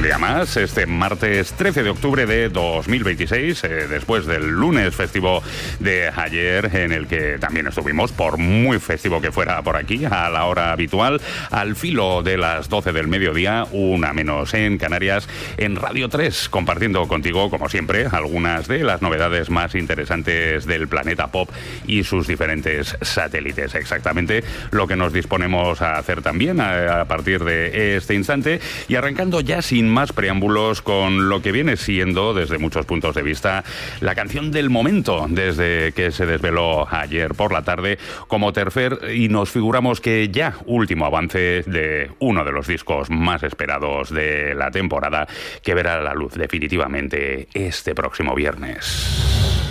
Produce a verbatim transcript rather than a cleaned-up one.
día más, este martes trece de octubre de dos mil veintiséis, eh, después del lunes festivo de ayer, en el que también estuvimos, por muy festivo que fuera por aquí, a la hora habitual, al filo de las doce del mediodía, una menos en Canarias, en Radio tres, compartiendo contigo, como siempre, algunas de las novedades más interesantes del planeta pop y sus diferentes satélites. Exactamente lo que nos disponemos a hacer también a, a partir de este instante, y arrancando ya sin más preámbulos con lo que viene siendo, desde muchos puntos de vista, la canción del momento, desde que se desveló ayer por la tarde como tercer y nos figuramos que ya último avance de uno de los discos más esperados de la temporada, que verá la luz definitivamente este próximo viernes.